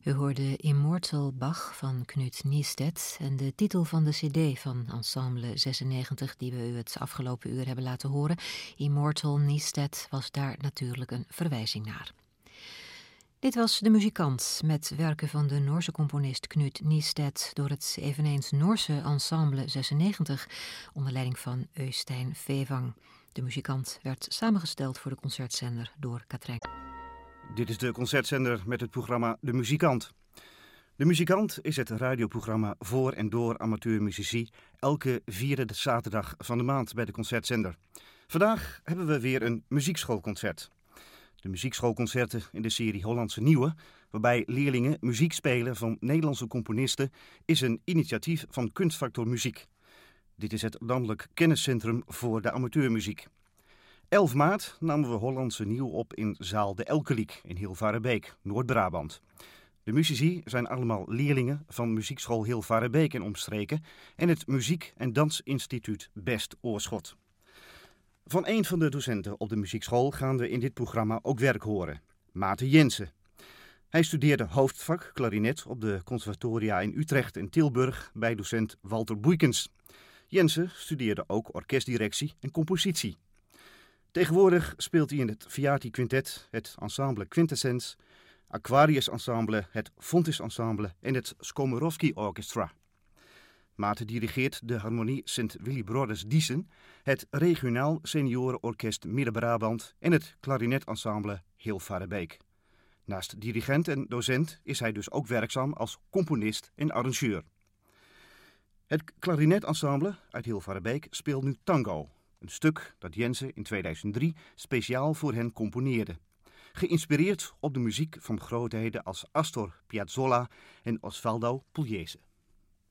U hoorde Immortal Bach van Knut Niestedt en de titel van de cd van Ensemble 96 die we u het afgelopen uur hebben laten horen, Immortal Niestedt, was daar natuurlijk een verwijzing naar. Dit was De Muzikant met werken van de Noorse componist Knut Niestedt door het eveneens Noorse Ensemble 96 onder leiding van Øystein Fevang. De Muzikant werd samengesteld voor de concertzender door Katrijn. Dit is de concertzender met het programma De Muzikant. De Muzikant is het radioprogramma voor en door amateurmuzici elke vierde zaterdag van de maand bij de concertzender. Vandaag hebben we weer een muziekschoolconcert. De muziekschoolconcerten in de serie Hollandse Nieuwe, waarbij leerlingen muziek spelen van Nederlandse componisten, is een initiatief van Kunstfactor Muziek. Dit is het landelijk kenniscentrum voor de amateurmuziek. 11 maart namen we Hollandse Nieuw op in zaal De Elkeliek in Hilvarenbeek, Noord-Brabant. De muzici zijn allemaal leerlingen van muziekschool Hilvarenbeek en omstreken en het Muziek- en Dansinstituut Best Oorschot. Van een van de docenten op de muziekschool gaan we in dit programma ook werk horen, Maarten Jensen. Hij studeerde hoofdvak klarinet op de conservatoria in Utrecht en Tilburg bij docent Walter Boeikens. Jensen studeerde ook orkestdirectie en compositie. Tegenwoordig speelt hij in het Viati Quintet, het ensemble Quintessence, Aquarius Ensemble, het Fontis Ensemble en het Skomorowski Orchestra. Maarten dirigeert de Harmonie St. Willibrordus Diesen, het regionaal seniorenorkest Midden-Brabant en het klarinetensemble Hilvarenbeek. Naast dirigent en docent is hij dus ook werkzaam als componist en arrangeur. Het klarinetensemble uit Hilvarenbeek speelt nu tango, een stuk dat Jensen in 2003 speciaal voor hen componeerde. Geïnspireerd op de muziek van grootheden als Astor Piazzolla en Osvaldo Pugliese.